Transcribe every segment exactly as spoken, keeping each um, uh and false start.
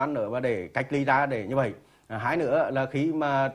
ăn nữa và để cách ly ra để như vậy. À, hai nữa là khi mà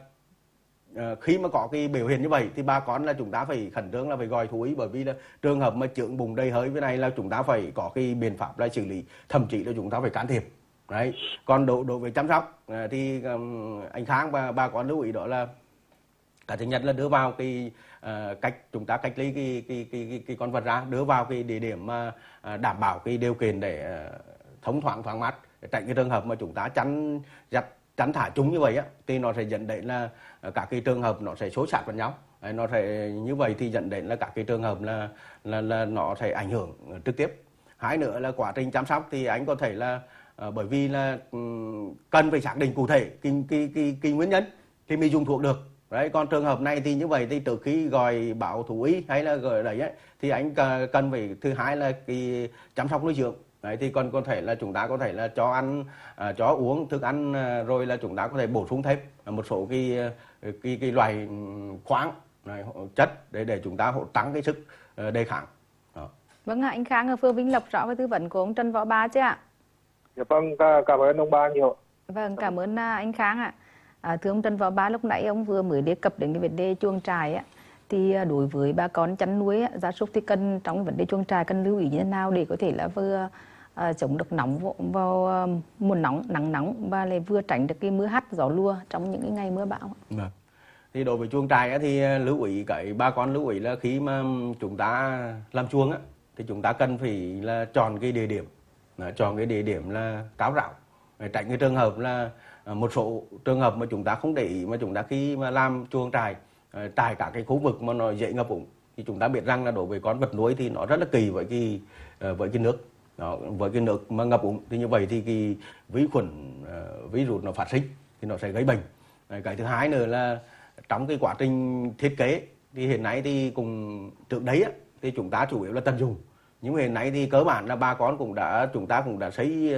khi mà có cái biểu hiện như vậy thì bà con là chúng ta phải khẩn trương là phải gọi thú y, bởi vì là trường hợp mà chướng bụng đầy hơi với này là chúng ta phải có cái biện pháp là xử lý, thậm chí là chúng ta phải can thiệp. Đấy. Còn đối đối với chăm sóc thì um, anh Khang và bà con lưu ý đó là cái thứ nhất là đưa vào cái uh, cách chúng ta cách ly cái cái cái cái, cái con vật ra, đưa vào cái địa điểm mà uh, đảm bảo cái điều kiện để uh, thông thoáng thoáng mát, tránh cái trường hợp mà chúng ta chắn dắt chắn thả chúng như vậy á thì nó sẽ dẫn đến là các cái trường hợp nó sẽ xối xát vào nhau. Đấy, nó sẽ như vậy thì dẫn đến là các cái trường hợp là là là nó sẽ ảnh hưởng trực tiếp. Hai nữa là quá trình chăm sóc thì anh có thể là uh, bởi vì là um, cần phải xác định cụ thể cái cái cái, cái nguyên nhân thì mới dùng thuốc được. Đấy, còn trường hợp này thì như vậy thì trước khi gọi báo thú y hay là gọi đấy ấy, thì anh cần phải thứ hai là cái chăm sóc nuôi dưỡng. Đấy, thì còn có thể là chúng ta có thể là cho ăn à, cho uống thức ăn, à, rồi là chúng ta có thể bổ sung thêm một số cái cái cái loại khoáng này, chất để để chúng ta hỗ tăng cái sức uh, đề kháng. Đó. Vâng ạ, anh Khang ở phường Vĩnh Lộc rõ với tư vấn của ông Trần Võ Bá chứ ạ? Dạ vâng, cảm ơn ông Ba nhiều. Vâng, cảm ơn anh Khang ạ. À, thưa ông Trần Võ Bá, lúc nãy ông vừa mới đề cập đến cái vấn đề chuồng trại á, thì đối với bà con chăn nuôi gia súc thì cần trong vấn đề chuồng trại cần lưu ý như thế nào để có thể là vừa À, chống được nóng vào, vào uh, mùa nóng nắng nóng và lại vừa tránh được cái mưa hắt gió lùa trong những cái ngày mưa bão. Vâng. Thì đối với chuồng trại thì lưu ý cái bà con lưu ý là khi mà chúng ta làm chuồng á thì chúng ta cần phải là chọn cái địa điểm, chọn cái địa điểm là cao ráo, tránh cái trường hợp là một số trường hợp mà chúng ta không để ý mà chúng ta khi mà làm chuồng trại tại cả cái khu vực mà nó dễ ngập úng thì chúng ta biết rằng là đối với con vật nuôi thì nó rất là kỳ với cái với cái nước. Đó, với cái nước mà ngập úng thì như vậy thì cái vi khuẩn uh, virus nó phát sinh thì nó sẽ gây bệnh. Cái thứ hai nữa là trong cái quá trình thiết kế thì hiện nay thì cùng trước đấy á, thì chúng ta chủ yếu là tận dụng, nhưng mà hiện nay thì cơ bản là bà con cũng đã chúng ta cũng đã xây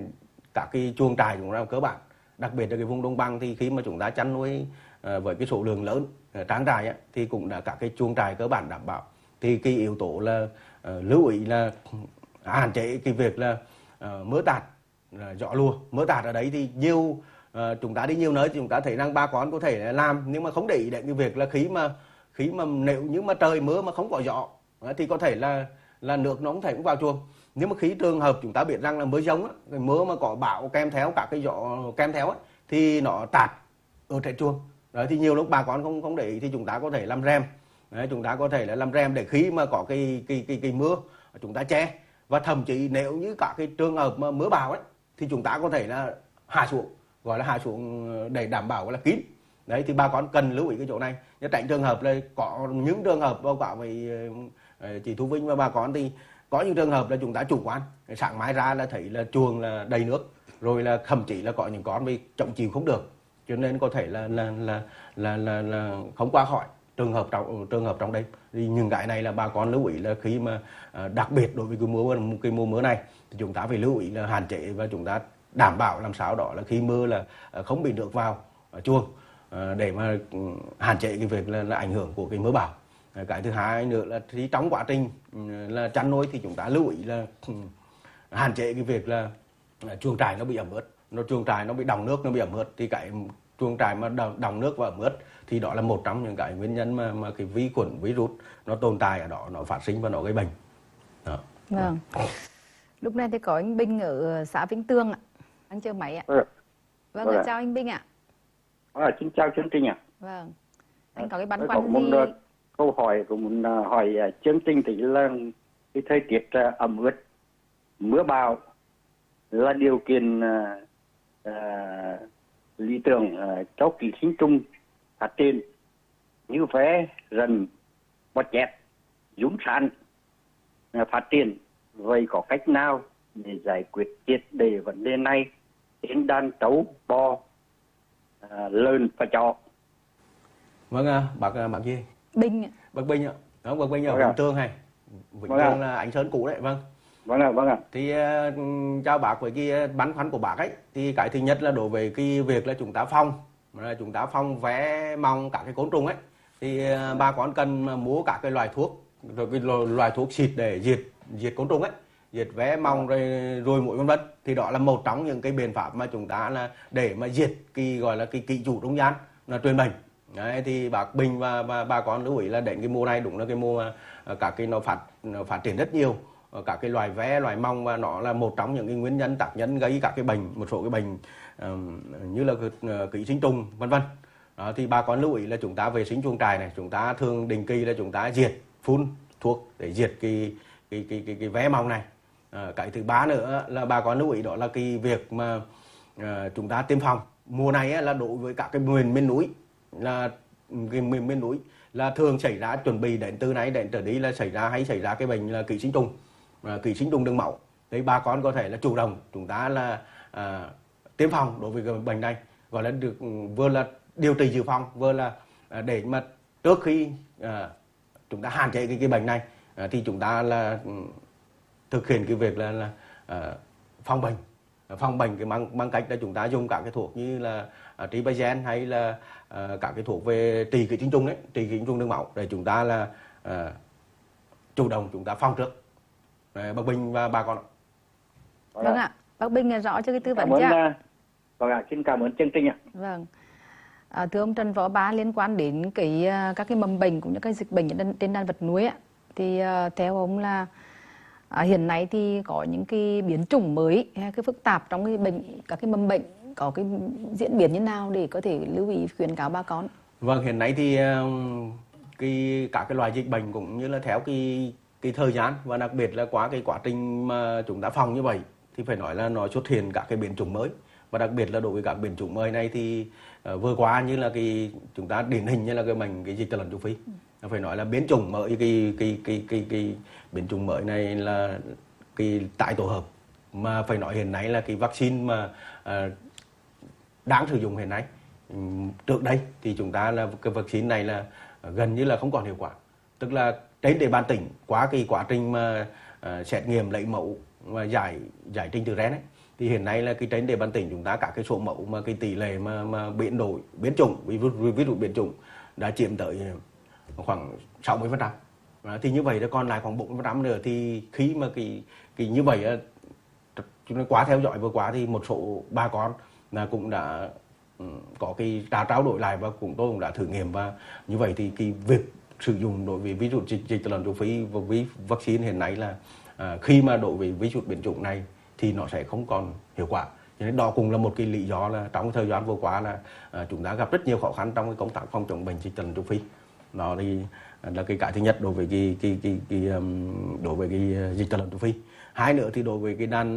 các cái chuồng trại chúng ta cơ bản, đặc biệt là cái vùng đồng bằng thì khi mà chúng ta chăn nuôi uh, với cái số lượng lớn uh, trang trại á, thì cũng đã các cái chuồng trại cơ bản đảm bảo. Thì cái yếu tố là uh, lưu ý là hạn chế cái việc là uh, mưa tạt, uh, gió lùa. Mưa tạt ở đấy thì nhiều uh, chúng ta đi nhiều nơi thì chúng ta thấy rằng bà con có thể làm, nhưng mà không để ý đến cái việc là khi mà khi mà nếu như mà trời mưa mà không có gió uh, thì có thể là là nước nó không thể cũng vào chuồng. Nhưng mà khi trường hợp chúng ta biết rằng là mưa giông á, cái mưa mà có bão kèm theo cả cái gió kèm theo á, thì nó tạt ở trên chuồng. Đấy, thì nhiều lúc bà con không không để ý thì chúng ta có thể làm rèm. Đấy, chúng ta có thể là làm rèm để khi mà có cái cái cái, cái mưa chúng ta che. Và thậm chí nếu như cả cái trường hợp mà mưa bão ấy thì chúng ta có thể là hạ xuống, gọi là hạ xuống để đảm bảo là kín. Đấy, thì bà con cần lưu ý cái chỗ này, để tránh trường hợp là có những trường hợp báo cáo với chị Thu Vinh và bà con thì có những trường hợp là chúng ta chủ quan, sáng mai ra là thấy là chuồng là đầy nước, rồi là thậm chí là có những con bị trọng chịu không được, cho nên có thể là là là là là, là không qua khỏi trường hợp trong trường hợp trong đây. Thì những cái này là bà con lưu ý là khi mà đặc biệt đối với cái mùa cái mùa mưa này thì chúng ta phải lưu ý là hạn chế và chúng ta đảm bảo làm sao đó là khi mưa là không bị nước vào chuồng để mà hạn chế cái việc là, là ảnh hưởng của cái mưa bão. Cái thứ hai nữa là thì trong quá trình là chăn nuôi thì chúng ta lưu ý là hạn chế cái việc là chuồng trại nó bị ẩm ướt, nó chuồng trại nó bị đọng nước, nó bị ẩm ướt thì cái chuồng trại mà đọng nước và ẩm ướt thì đó là một trong những cái nguyên nhân mà mà cái vi khuẩn virus nó tồn tại ở đó, nó phát sinh và nó gây bệnh. Đó. Vâng. Lúc này thì có anh Bình ở xã Vĩnh Tường ạ, đang chờ máy ạ. Ừ. Vâng, Vâng ạ. ạ. Chào anh Bình ạ. À, xin chào chương trình ạ. Vâng. Anh có cái băn Tôi khoăn có một gì? uh, câu hỏi của muốn uh, hỏi uh, chương trình thì là cái thời tiết uh, ẩm ướt, mưa bão là điều kiện uh, uh, lý tưởng uh, cho ký sinh trùng phát triển như vé, rần, bọ chét, dúng sán uh, phát triển. Vậy có cách nào để giải quyết triệt để vấn đề này trên đàn trâu, bò, uh, lợn và chó? Vâng ạ, bác bác gì? Bình ạ. Bác Bình ạ. Đó, bác Bình ở Vâng Vĩnh ạ. Tường này. Vĩnh Vâng ạ. Tường là anh Sơn cũ đấy, vâng. Vâng ạ, vâng ạ. Thì uh, chào bác với cái băn khoăn của bác ấy. Thì cái thứ nhất là đối với cái việc là chúng ta phòng, là chúng ta phòng vé mong các cái côn trùng ấy, thì uh, bà con cần mua các cái loại thuốc, rồi cái loại thuốc xịt để diệt diệt côn trùng ấy. diệt vé mong rồi rồi mũi vân vân. Thì đó là một trong những cái biện pháp mà chúng ta là để mà diệt cái gọi là cái kỵ chủ trung gian là truyền bệnh. Đấy, thì bác Bình và, và bà con lưu ý là đến cái mùa này đúng là cái mùa uh, các cái nó phát nó phát triển rất nhiều uh, các cái loài vé, loài mong, và nó là một trong những cái nguyên nhân tác nhân gây các cái bệnh, một số cái bệnh uh, như là uh, ký sinh trùng vân vân. Đó, thì bà con lưu ý là chúng ta vệ sinh chuồng trại này, chúng ta thường định kỳ là chúng ta diệt phun thuốc để diệt cái cái cái cái, cái vé mong này. À, cái thứ ba nữa là bà con lưu ý đó là cái việc mà à, chúng ta tiêm phòng mùa này á, là đối với các cái miền miền núi là cái miền miền núi là thường xảy ra, chuẩn bị đến từ này đến trở đi là xảy ra hay xảy ra cái bệnh là ký sinh trùng, à, ký sinh trùng đường máu. Đấy, bà con có thể là chủ động chúng ta là à, tiêm phòng đối với cái bệnh này, gọi là được vừa là điều trị dự phòng, vừa là à, để mà trước khi à, chúng ta hạn chế cái cái bệnh này à, thì chúng ta là thực hiện cái việc là, là uh, phòng bệnh phòng bệnh cái bằng bằng cách là chúng ta dùng các cái thuốc như là uh, tribagen hay là uh, các cái thuốc về trị ký sinh trùng đấy, trị ký sinh trùng đường máu để chúng ta là uh, chủ động chúng ta phòng trước. Đấy, bác Bình và bà con. Vâng ạ, bác Bình rõ cho cái tư vấn chưa? Vâng ạ, xin cảm ơn chương trình ạ. Vâng. À, thưa ông Trần Phó Bá, liên quan đến cái các cái mầm bệnh cũng như các dịch bệnh trên đàn vật nuôi ạ, thì uh, theo ông là À, hiện nay thì có những cái biến chủng mới hay cái phức tạp trong cái bệnh, các cái mầm bệnh có cái diễn biến như nào để có thể lưu ý khuyến cáo bà con? Vâng, hiện nay thì cái các cái loại dịch bệnh cũng như là theo cái cái thời gian và đặc biệt là qua cái quá trình mà chúng ta phòng như vậy thì phải nói là nó xuất hiện các cái biến chủng mới, và đặc biệt là đối với các biến chủng mới này thì uh, vừa qua như là cái chúng ta điển hình như là cái bệnh cái dịch tả lợn châu Phi. Ừ. Phải nói là biến chủng mới, cái cái cái cái cái biến chủng mới này là cái tái tổ hợp mà phải nói hiện nay là cái vaccine mà uh, đáng sử dụng hiện nay. Um, trước đây thì chúng ta là cái vaccine này là uh, gần như là không còn hiệu quả, tức là trên địa bàn tỉnh qua cái quá trình mà uh, xét nghiệm lấy mẫu và giải giải trình tự gen ấy, thì hiện nay là cái trên địa bàn tỉnh chúng ta các cái số mẫu mà cái tỷ lệ mà mà biến đổi biến chủng virus virus biến chủng đã chiếm tới khoảng sáu mươi phần trăm. Thì như vậy nó còn lại khoảng bốn mươi phần trăm nữa, thì khi mà cái cái như vậy chúng ta quá theo dõi vừa quá thì một số bà con là cũng đã có cái đã trao đổi lại và cũng tôi cũng đã thử nghiệm, và như vậy thì cái việc sử dụng đối với virus dịch dịch tả lợn châu Phi và với vaccine hiện nay là à, khi mà đối với virus biến chủng này thì nó sẽ không còn hiệu quả. Cho nên đó cũng là một cái lý do là trong thời gian vừa qua là à, chúng ta gặp rất nhiều khó khăn trong cái công tác phòng chống bệnh dịch tả lợn châu Phi. Đó thì là cái cái thứ nhất đối với cái cái cái, cái, cái đối với cái dịch tả lợn châu Phi. Hai nữa thì đối với cái đàn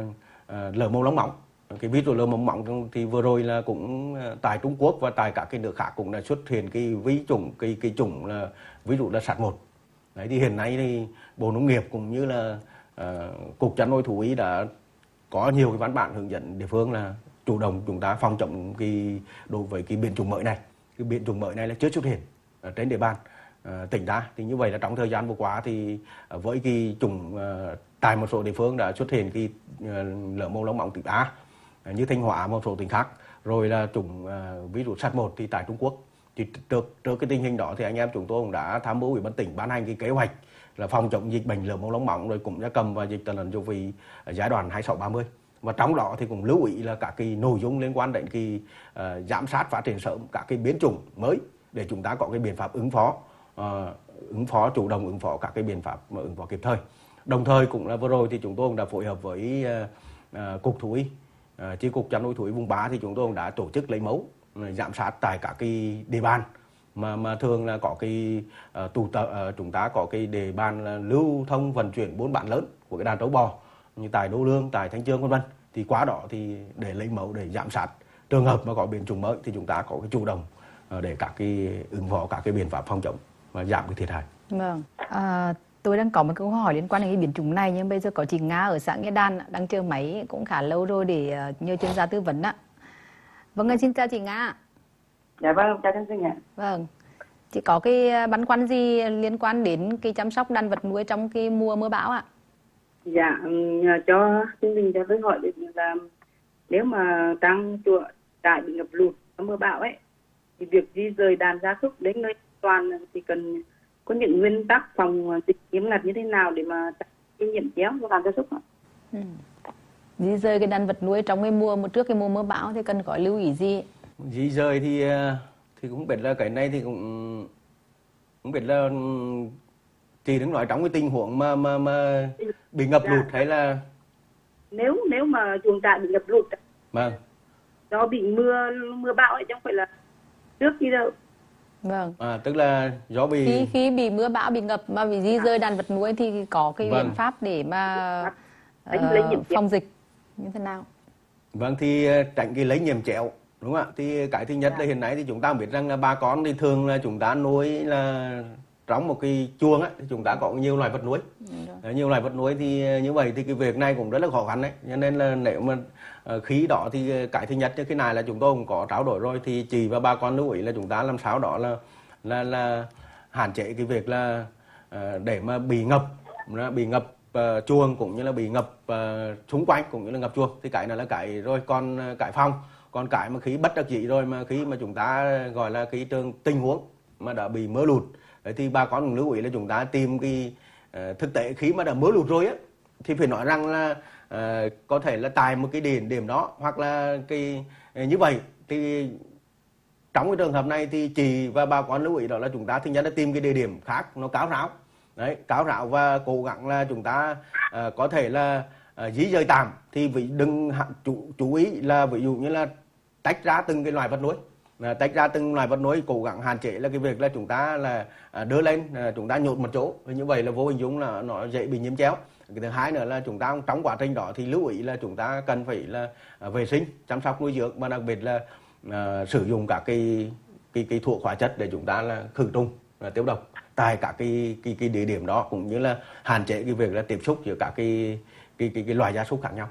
uh, lở mồm long móng, cái virus lở mồm móng thì vừa rồi là cũng tại Trung Quốc và tại các cái nước khác cũng đã xuất hiện cái vi chủng cái cái chủng là virus là SARS một. Đấy, thì hiện nay thì Bộ Nông nghiệp cũng như là uh, Cục Chăn nuôi Thú y đã có nhiều cái văn bản hướng dẫn địa phương là chủ động chúng ta phòng chống cái đối với cái biến chủng mới này. Cái biến chủng mới này là chưa xuất hiện ở trên địa bàn uh, tỉnh ta. Thì như vậy là trong thời gian vừa qua thì uh, với cái chủng uh, tại một số địa phương đã xuất hiện cái uh, lở mồm long móng type A uh, như Thanh Hóa, một số tỉnh khác, rồi là chủng uh, virus SARS một thì tại Trung Quốc. Thì trước trước cái tình hình đó thì anh em chúng tôi cũng đã tham mưu ủy ban tỉnh ban hành cái kế hoạch là phòng chống dịch bệnh lở mồm long móng rồi cúm gia cầm và dịch tả lợn châu Phi ở giai đoạn hai mươi sáu ba mươi. Và trong đó thì cũng lưu ý là các cái nội dung liên quan đến cái uh, giám sát phát triển sớm các cái biến chủng mới để chúng ta có cái biện pháp ứng phó uh, ứng phó chủ động ứng phó các cái biện pháp mà ứng phó kịp thời. Đồng thời cũng là vừa rồi thì chúng tôi cũng đã phối hợp với uh, uh, Cục Thú y, uh, chi cục chăn nuôi thú y vùng ba thì chúng tôi cũng đã tổ chức lấy mẫu giám sát tại các cái địa bàn mà mà thường là có cái uh, tụ tập uh, chúng ta có cái địa bàn là lưu thông vận chuyển buôn bán lớn của cái đàn trâu bò như tại Đô Lương, tại Thanh Chương vân vân. Thì qua đó thì để lấy mẫu để giám sát trường hợp mà có biến chủng mới thì chúng ta có cái chủ động uh, để các cái ứng phó các cái biện pháp phòng chống và giảm cái thiệt hại. Vâng. À, tôi đang có một câu hỏi liên quan đến cái biến chủng này, nhưng bây giờ có chị Nga ở xã Nghĩa Đan đang chờ máy cũng khá lâu rồi để uh, nhờ chuyên gia tư vấn ạ. Vâng, xin chào chị Nga. Dạ vâng, chào chương trình ạ. Vâng, chị có cái băn khoăn gì liên quan đến cái chăm sóc đàn vật nuôi trong cái mùa mưa bão ạ? Dạ, cho chương trình cho tôi hỏi được là nếu mà trang chuồng trại bị ngập lụt trong mưa bão ấy, thì việc di rời đàn gia súc đến nơi an toàn thì cần có những nguyên tắc phòng dịch nghiêm ngặt như thế nào để mà cái nhiễm chéo của đàn gia súc ạ. Ừ. Di rời cái đàn vật nuôi trong cái mùa một trước cái mùa mưa bão thì cần có lưu ý gì? Di rời thì thì cũng biết là cái này thì cũng cũng biết là chị đứng nói trong cái tình huống mà mà mà bị ngập lụt hay là nếu nếu mà chuồng trại bị ngập lụt vâng do bị mưa mưa bão ấy, chứ không phải là trước khi đâu. Vâng. À, tức là do bị khi khi bị mưa bão bị ngập mà bị di rời đàn vật nuôi thì có cái Vâng. biện pháp để mà Đánh lây nhiễm uh, phòng dịch như thế nào? Vâng, thì tránh cái lây nhiễm chéo đúng không ạ? Thì cái thứ nhất là hiện nay thì chúng ta biết rằng là bà con thì thường là chúng ta nuôi là trong một cái chuồng á, thì chúng ta có nhiều loài vật nuôi. Đấy, nhiều loài vật nuôi thì như vậy thì cái việc này cũng rất là khó khăn đấy. Cho nên là nếu mà uh, khí đó thì cái thứ nhất như cái này là chúng tôi cũng có trao đổi rồi, thì chị và bà con lưu ý là chúng ta làm sao đó là là là hạn chế cái việc là uh, để mà bị ngập bị ngập uh, chuồng cũng như là bị ngập uh, xung quanh cũng như là ngập chuồng, thì cái này là cái rồi. Còn uh, cái phòng, còn cái mà khí bất đắc dĩ rồi mà khi mà chúng ta gọi là cái trường tình huống mà đã bị mưa lụt, đấy thì bà con cũng lưu ý là chúng ta tìm cái uh, thực tế khi mà đã mưa lụt rồi á, thì phải nói rằng là uh, có thể là tại một cái điểm điểm đó, hoặc là cái uh, như vậy thì trong cái trường hợp này thì chị và bà con lưu ý đó là chúng ta thứ nhất là tìm cái địa điểm khác nó cáo ráo, đấy cáo ráo và cố gắng là chúng ta uh, có thể là uh, di dời tạm, thì vì đừng chú, chú ý là ví dụ như là tách ra từng cái loài vật nuôi, uh, tách ra từng loài vật nuôi, cố gắng hạn chế là cái việc là chúng ta là uh, đưa lên uh, chúng ta nhốt một chỗ, như vậy là vô hình dung là nó dễ bị nhiễm chéo. Cái thứ hai nữa là chúng ta trong quá trình đó thì lưu ý là chúng ta cần phải là uh, vệ sinh chăm sóc nuôi dưỡng, mà đặc biệt là uh, sử dụng các cái cái cái thuốc hóa chất để chúng ta là khử trùng uh, tiêu độc tại các cái cái cái địa điểm đó, cũng như là hạn chế cái việc là tiếp xúc giữa các cái cái cái, cái loài gia súc khác nhau.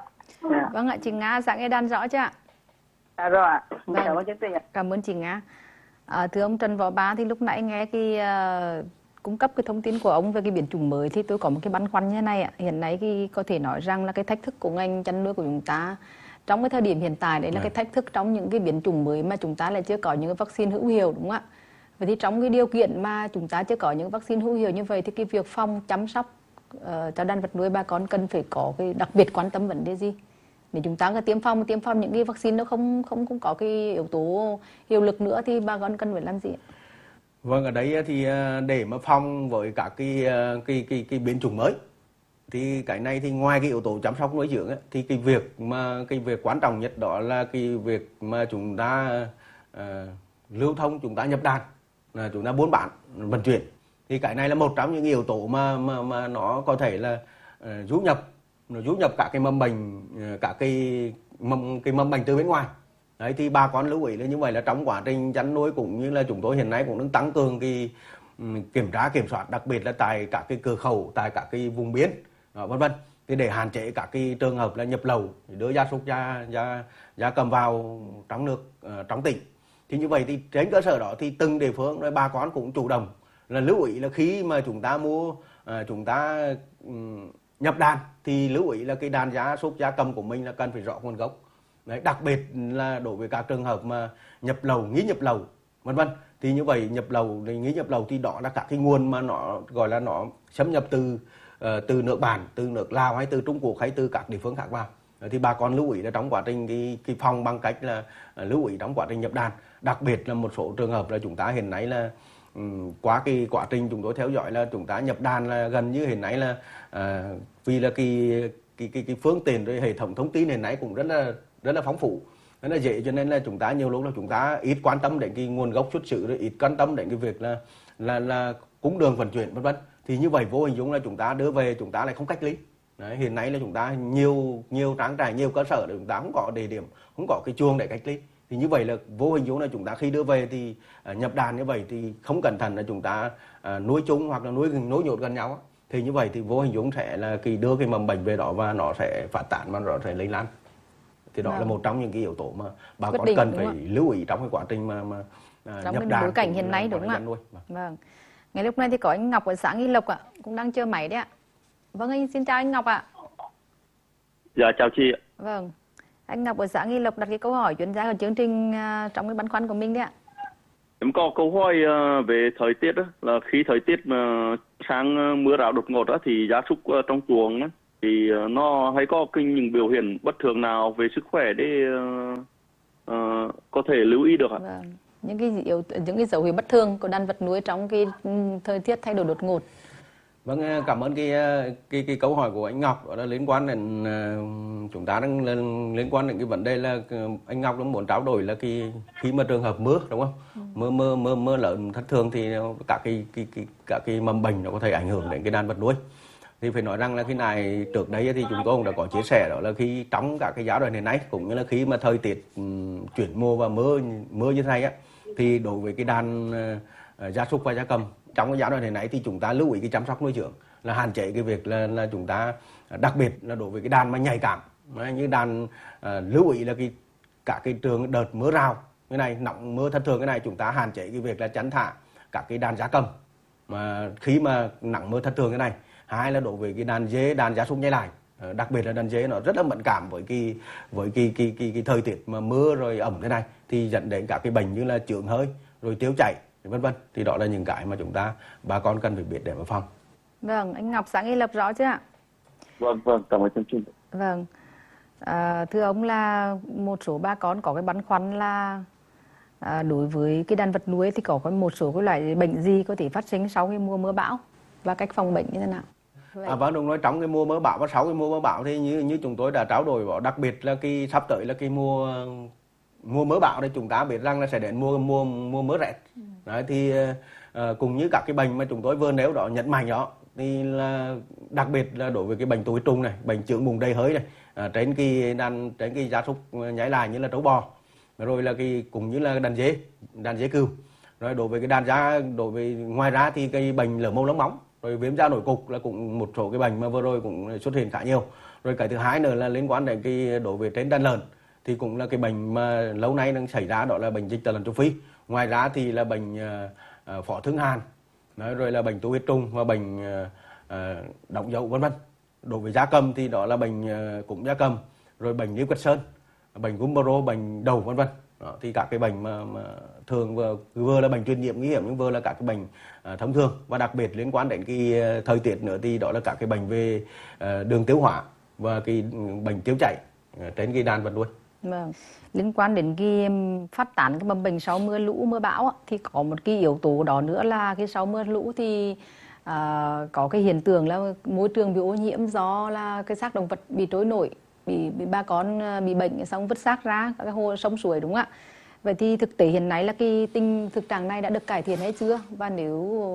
Dạ. Vâng ạ, chị Nga dạ nghe đàn rõ chưa ạ? À, rồi ạ. Vâng. Cảm ơn chương trình ạ. Cảm ơn chị Nga. À, thưa ông Trần Võ Bá, thì lúc nãy nghe cái uh, cung cấp cái thông tin của ông về cái biến chủng mới thì tôi có một cái băn khoăn như thế này ạ. Hiện nay thì có thể nói rằng là cái thách thức của ngành chăn nuôi của chúng ta trong cái thời điểm hiện tại đấy là cái thách thức trong những cái biến chủng mới mà chúng ta lại chưa có những cái vaccine hữu hiệu, đúng không ạ? Vậy thì trong cái điều kiện mà chúng ta chưa có những vaccine hữu hiệu như vậy thì cái việc phòng chăm sóc uh, cho đàn vật nuôi bà con cần phải có cái đặc biệt quan tâm vấn đề gì? Để chúng ta có tiêm phòng tiêm phòng những cái vaccine nó không không không có cái yếu tố hiệu lực nữa thì bà con cần phải làm gì ạ? Vâng, ở đây thì để mà phòng với các cái cái cái cái biến chủng mới thì cái này thì ngoài cái yếu tố chăm sóc nuôi dưỡng ấy, thì cái việc mà cái việc quan trọng nhất đó là cái việc mà chúng ta uh, lưu thông, chúng ta nhập đàn, là chúng ta buôn bán vận chuyển, thì cái này là một trong những yếu tố mà mà mà nó có thể là uh, giúp nhập nó giúp nhập cả cái mầm bệnh, cả cái mầm cái mầm bệnh từ bên ngoài. Đấy thì bà con lưu ý là như vậy là trong quá trình chăn nuôi cũng như là chúng tôi hiện nay cũng đang tăng cường cái um, kiểm tra kiểm soát, đặc biệt là tại các cái cửa khẩu, tại các cái vùng biên, vân vân, thì để hạn chế các cái trường hợp là nhập lậu đưa gia súc gia gia gia cầm vào trong nước, uh, trong tỉnh. Thì như vậy thì trên cơ sở đó thì từng địa phương rồi bà con cũng chủ động là lưu ý là khi mà chúng ta mua uh, chúng ta um, nhập đàn thì lưu ý là cái đàn gia súc gia cầm của mình là cần phải rõ nguồn gốc. Đấy, đặc biệt là đối với các trường hợp mà nhập lậu, nghi nhập lậu, vân vân, thì như vậy nhập lậu, nghi nhập lậu thì đó là các cái nguồn mà nó gọi là nó xâm nhập từ uh, từ nước bạn, từ nước Lào hay từ Trung Quốc hay từ các địa phương khác vào. Đấy, thì bà con lưu ý là trong quá trình cái, cái phòng bằng cách là uh, lưu ý trong quá trình nhập đàn, đặc biệt là một số trường hợp là chúng ta hiện nay là um, qua cái quá trình chúng tôi theo dõi là chúng ta nhập đàn là gần như hiện nay là uh, vì là cái cái cái cái phương tiện rồi hệ thống thông tin hiện nay cũng rất là rất là phong phú, rất là dễ, cho nên là chúng ta nhiều lúc là chúng ta ít quan tâm đến cái nguồn gốc xuất xứ, rồi ít quan tâm đến cái việc là là là cung đường vận chuyển, vân vân, thì như vậy vô hình dung là chúng ta đưa về chúng ta lại không cách ly. Đấy, hiện nay là chúng ta nhiều nhiều trang trại, nhiều cơ sở để chúng ta không có địa điểm, không có cái chuồng để cách ly, thì như vậy là vô hình dung là chúng ta khi đưa về thì uh, nhập đàn như vậy thì không cẩn thận là chúng ta uh, nuôi chung hoặc là nuôi nuôi nhốt gần nhau, thì như vậy thì vô hình dung sẽ là kỳ đưa cái mầm bệnh về đó và nó sẽ phát tán và nó sẽ lây lan. Thì đó vâng. là một trong những cái yếu tố mà bà con cần phải lưu ý trong cái quá trình mà, mà uh, trong nhập cái đàn bối cảnh hiện nay, đúng không ạ? Vâng. vâng. Ngay lúc này thì có anh Ngọc ở xã Nghi Lộc ạ, cũng đang chờ máy đấy ạ. Vâng, anh xin chào anh Ngọc ạ. Dạ chào chị ạ. Vâng, anh Ngọc ở xã Nghi Lộc đặt cái câu hỏi chuyên gia của chương trình uh, trong cái băn khoăn của mình đấy ạ. Em có câu hỏi uh, về thời tiết đó, là khi thời tiết mà sang mưa rào đột ngột á, thì gia súc trong chuồng á, thì nó hay có kinh những biểu hiện bất thường nào về sức khỏe để uh, uh, có thể lưu ý được ạ? Vâng. Những cái yếu những cái dấu hiệu bất thường của đàn vật nuôi trong cái thời tiết thay đổi đột ngột. Vâng, cảm ơn cái cái cái câu hỏi của anh Ngọc, đó là liên quan đến uh, chúng ta đang liên quan đến cái vấn đề là uh, anh Ngọc đang muốn trao đổi là cái khi mà trường hợp mưa, đúng không? Ừ. Mưa mưa mưa mưa lớn thất thường thì các cái cái cái các cái mầm bệnh nó có thể ảnh hưởng đến cái đàn vật nuôi. Thì phải nói rằng là cái này trước đấy thì chúng tôi cũng đã có chia sẻ, đó là khi trong các cái giai đoạn hiện nay cũng như là khi mà thời tiết um, chuyển mùa và mưa mưa như thế này á, thì đối với cái đàn uh, gia súc và gia cầm trong cái giai đoạn hiện nay thì chúng ta lưu ý cái chăm sóc nuôi dưỡng, là hạn chế cái việc là, là chúng ta đặc biệt là đối với cái đàn mà nhạy cảm, như đàn uh, lưu ý là cái cả cái trường đợt mưa rào cái này, nóng mưa thất thường cái này, chúng ta hạn chế cái việc là chắn thả các cái đàn gia cầm mà khi mà nắng mưa thất thường cái này. Hai là đối với cái đàn dê, đàn gia súc nhai lại, đặc biệt là đàn dê nó rất là mẫn cảm với cái với cái cái cái, cái thời tiết mà mưa rồi ẩm thế này, thì dẫn đến các cái bệnh như là chướng hơi rồi tiêu chảy vân vân. Thì đó là những cái mà chúng ta bà con cần phải biết để mà phòng. Vâng, anh Ngọc sáng nghi lập rõ chưa ạ? Vâng, vâng, cảm ơn chương trình. Vâng, à, thưa ông là một số bà con có cái băn khoăn là à, đối với cái đàn vật nuôi thì có một số cái loại bệnh gì có thể phát sinh sau khi mùa mưa bão và cách phòng bệnh như thế nào? À, vâng, đúng nói trong cái mùa mưa bão và sau cái mùa mưa bão thì như như chúng tôi đã trao đổi bảo, đặc biệt là cái sắp tới là cái mùa mùa mưa bão thì chúng ta biết rằng là sẽ đến mùa mùa mùa mưa rét. Ừ. Đấy, thì uh, cùng như các cái bệnh mà chúng tôi vừa nêu đó, nhấn mạnh đó, thì là đặc biệt là đối với cái bệnh tụ trùng này, bệnh chướng bùng đầy hơi này, uh, trên cái đàn trên cái gia súc nhái lại như là trâu bò, rồi là cái cũng như là đàn dê, đàn dê cừu. Rồi đối với cái đàn da, đối với ngoài ra thì cái bệnh lở mồm long móng, rồi viêm da nổi cục là cũng một số cái bệnh mà vừa rồi cũng xuất hiện khá nhiều. Rồi cái thứ hai nữa là liên quan đến cái đối với trên đàn lợn thì cũng là cái bệnh mà lâu nay đang xảy ra, đó là bệnh dịch tả lợn châu Phi. Ngoài ra thì là bệnh uh, phỏ thương hàn, đó, rồi là bệnh tụ huyết trùng và bệnh uh, uh, đọng dậu vân vân. Đối với gia cầm thì đó là bệnh uh, cúm gia cầm, rồi bệnh New Castleton, bệnh Gumboro, bệnh đầu vân vân. Đó, thì các cái bệnh mà, mà thường vừa, vừa là bệnh truyền nhiễm nguy hiểm nhưng vừa là các cái bệnh uh, thông thường, và đặc biệt liên quan đến cái uh, thời tiết nữa thì đó là các cái bệnh về uh, đường tiêu hóa và cái bệnh tiêu chảy uh, trên cái đàn vật nuôi. Vâng. Liên quan đến cái phát tán cái mầm bệnh sau mưa lũ mưa bão thì có một cái yếu tố đó nữa là cái sau mưa lũ thì uh, có cái hiện tượng là môi trường bị ô nhiễm do là cái xác động vật bị trôi nổi, bị, bị ba con bị bệnh xong vứt xác ra các cái hồ sông suối, đúng không ạ? Vậy thì thực tế hiện nay là cái tình thực trạng này đã được cải thiện hay chưa? Và nếu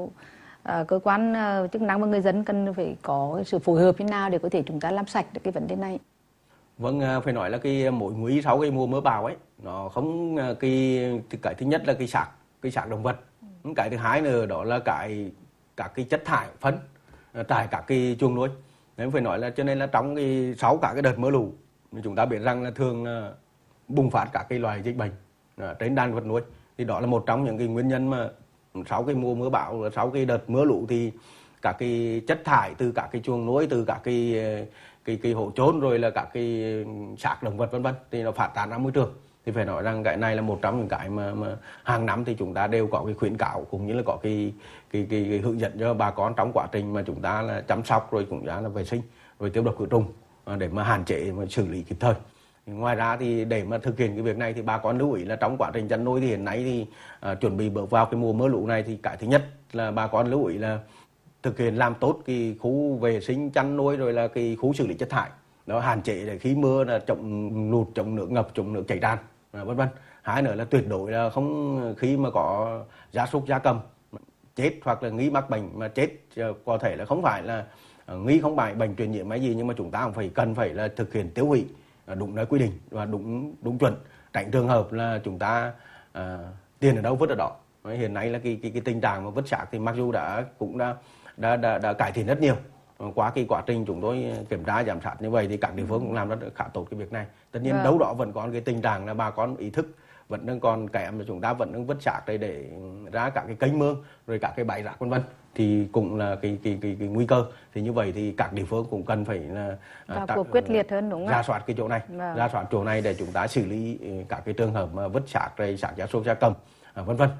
uh, cơ quan uh, chức năng và người dân cần phải có sự phối hợp như nào để có thể chúng ta làm sạch được cái vấn đề này? Vâng, phải nói là cái mối nguy sau cái mùa mưa bão ấy, nó không cái cái thứ nhất là cái sạc cái sạc động vật, ừ. Cái thứ hai nữa đó là cái các cái chất thải phấn tại các cái chuồng nuôi. Nên phải nói là cho nên là trong cái sau cả cái đợt mưa lũ chúng ta biết rằng là thường bùng phát các cái loài dịch bệnh trên đàn vật nuôi, thì đó là một trong những cái nguyên nhân mà sau cái mùa mưa bão, sau cái đợt mưa lũ thì các cái chất thải từ các cái chuồng nuôi, từ các cái cái cái hố chôn, rồi là các cái xác động vật vân vân thì nó phát tán ra môi trường. Thì phải nói rằng cái này là một trong những cái mà, mà hàng năm thì chúng ta đều có cái khuyến cáo cũng như là có cái cái, cái, cái hướng dẫn cho bà con trong quá trình mà chúng ta là chăm sóc, rồi cũng là vệ sinh, rồi tiêu độc khử trùng để mà hạn chế mà xử lý kịp thời. Ngoài ra thì để mà thực hiện cái việc này thì bà con lưu ý là trong quá trình chăn nuôi thì hiện nay thì uh, chuẩn bị bước vào cái mùa mưa lũ này thì cái thứ nhất là bà con lưu ý là thực hiện làm tốt cái khu vệ sinh chăn nuôi, rồi là cái khu xử lý chất thải, nó hạn chế để khi mưa là chống lụt, chống nước ngập, chống nước chảy tràn vân vân. Hai nữa là tuyệt đối là không khi mà có gia súc gia cầm chết hoặc là nghi mắc bệnh mà chết, có thể là không phải là nghi không phải bệnh truyền nhiễm hay gì, nhưng mà chúng ta cũng phải cần phải là thực hiện tiêu hủy đúng nơi quy định và đúng đúng chuẩn, tránh trường hợp là chúng ta à, tiền ở đâu vứt ở đó. Hiện nay là cái cái, cái tình trạng mà vứt xác thì mặc dù đã cũng đã đã đã, đã cải thiện rất nhiều qua cái quá trình chúng tôi kiểm tra giám sát như vậy, thì các địa phương cũng làm rất khá tốt cái việc này. Tất nhiên vâng. Đâu đó vẫn còn cái tình trạng là bà con ý thức vẫn đang còn kém, mà chúng ta vẫn đang vứt xác đây để ra các cái kênh mương, rồi các cái bãi rác vân vân, thì cũng là cái cái cái, cái nguy cơ. Thì như vậy thì các địa phương cũng cần phải là vào cuộc quyết liệt hơn, đúng không? Rà soát cái chỗ này, vâng. Rà soát chỗ này để chúng ta xử lý các cái trường hợp mà vứt xác, rồi xác gia súc gia cầm vân vân.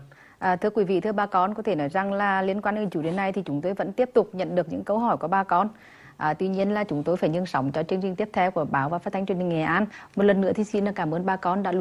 À, thưa quý vị, thưa bà con, có thể nói rằng là liên quan đến chủ đề này thì chúng tôi vẫn tiếp tục nhận được những câu hỏi của bà con. À, tuy nhiên là chúng tôi phải nhường sóng cho chương trình tiếp theo của Báo và Phát thanh Truyền hình Nghệ An. Một lần nữa thì xin cảm ơn bà con đã luôn